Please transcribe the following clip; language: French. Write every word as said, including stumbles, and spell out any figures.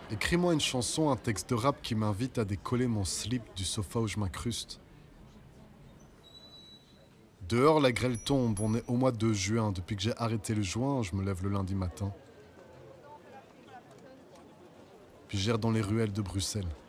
Écris-moi une chanson, un texte de rap qui m'invite à décoller mon slip du sofa où je m'incruste. Dehors, la grêle tombe, on est au mois de juin. Depuis que j'ai arrêté le joint, je me lève le lundi matin. Puis j'erre dans les ruelles de Bruxelles.